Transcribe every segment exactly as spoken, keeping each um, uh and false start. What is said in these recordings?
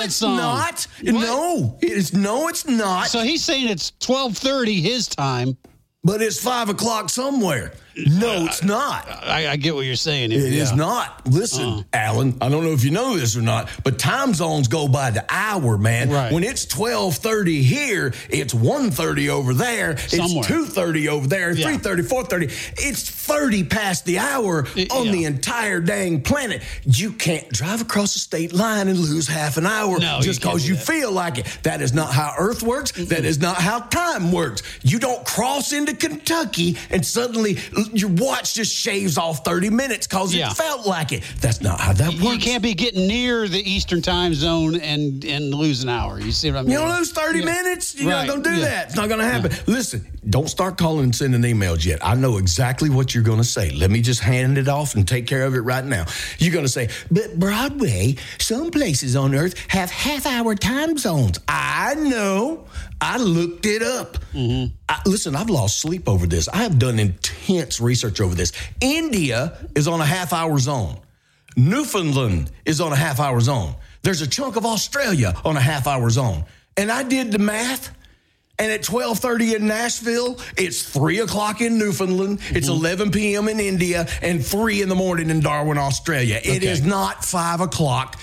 that song. Not. No, it's no, it's not. So he's saying it's twelve thirty his time. But it's five o'clock somewhere. No, it's not. I, I get what you're saying. It yeah. is not. Listen, uh. Alan, I don't know if you know this or not, but time zones go by the hour, man. Right. When it's twelve thirty here, it's one thirty over there. Somewhere. It's two thirty over there, yeah. three thirty, four thirty. It's thirty past the hour it, on yeah. the entire dang planet. You can't drive across the state line and lose half an hour no, just because you, you feel like it. That is not how Earth works. Mm-hmm. That is not how time works. You don't cross into Kentucky and suddenly your watch just shaves off thirty minutes because yeah. it felt like it. That's not how that works. You can't be getting near the Eastern time zone and, and lose an hour. You see what I mean? You don't lose thirty yeah. minutes. You right. don't do yeah. that. It's not going to happen. Yeah. Listen, don't start calling and sending emails yet. I know exactly what you're going to say. Let me just hand it off and take care of it right now. You're going to say, but Broadway, some places on Earth have half-hour time zones. I know. I looked it up. Mm-hmm. I, listen, I've lost sleep over this. I have done intense research over this. India is on a half-hour zone. Newfoundland is on a half-hour zone. There's a chunk of Australia on a half-hour zone. And I did the math. And at twelve thirty in Nashville, it's three o'clock in Newfoundland, mm-hmm. it's eleven p.m. in India, and three in the morning in Darwin, Australia. Okay. It is not five o'clock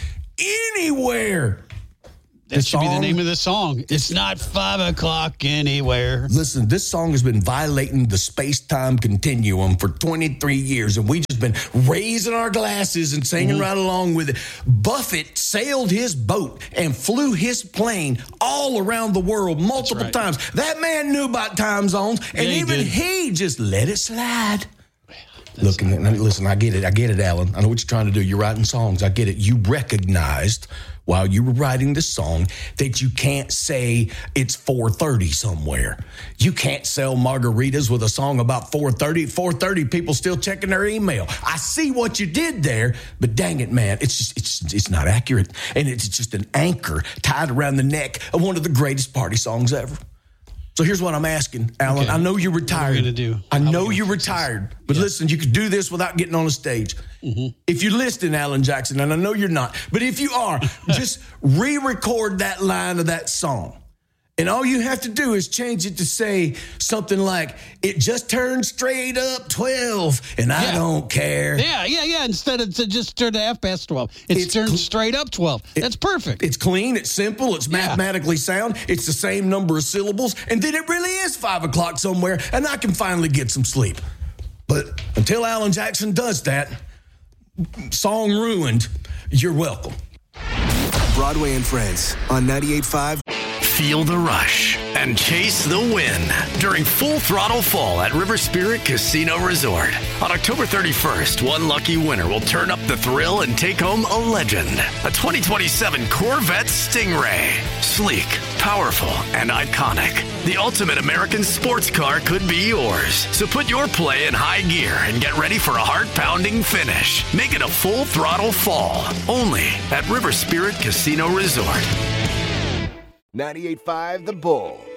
anywhere. That should be the name of the song. It's not five o'clock anywhere. Listen, this song has been violating the space-time continuum for twenty-three years, and we've just been raising our glasses and singing mm-hmm. right along with it. Buffett sailed his boat and flew his plane all around the world multiple right. times. That man knew about time zones, and yeah, he even did. he just let it slide. Look, and listen, I get it. I get it, Alan. I know what you're trying to do. You're writing songs. I get it. You recognized while you were writing the song that you can't say it's four thirty somewhere. You can't sell margaritas with a song about four thirty. four thirty, people still checking their email. I see what you did there, but dang it, man, it's just it's it's not accurate, and it's just an anchor tied around the neck of one of the greatest party songs ever. So here's what I'm asking, Alan. Okay. I know you're retired. What are we gonna do? I know you're retired, but yeah. listen, you could do this without getting on a stage. Mm-hmm. If you're listening, Alan Jackson, and I know you're not, but if you are, just re-record that line of that song. And all you have to do is change it to say something like, it just turned straight up twelve, and I yeah. don't care. Yeah, yeah, yeah. Instead of to just turn to half past twelve, it's, it's turned cl- straight up twelve. It, That's perfect. It's clean, it's simple, it's yeah. mathematically sound, it's the same number of syllables, and then it really is five o'clock somewhere, and I can finally get some sleep. But until Alan Jackson does that, song ruined, you're welcome. Broadway and Friends on ninety-eight point five. Feel the rush and chase the win during Full Throttle Fall at River Spirit Casino Resort. On October thirty-first, one lucky winner will turn up the thrill and take home a legend. A twenty twenty-seven Corvette Stingray. Sleek, powerful, and iconic. The ultimate American sports car could be yours. So put your play in high gear and get ready for a heart-pounding finish. Make it a Full Throttle Fall. Only at River Spirit Casino Resort. ninety-eight point five The Bull.